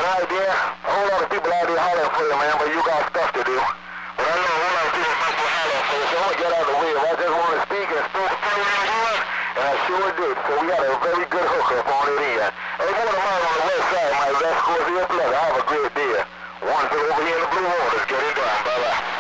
right there. A whole lot of people out there hollering for you, man, but you got stuff to do. But I know a whole lot of people hollering for you, so I'm going to get out of the way. I just want to speak and spoke to you again, and I sure did. So we got a very good hookup on it in. Hey, one of mine on the west side, my West Coast here, brother. Have a great day. One over here in the Blue Waters. Get it done. Bye-bye.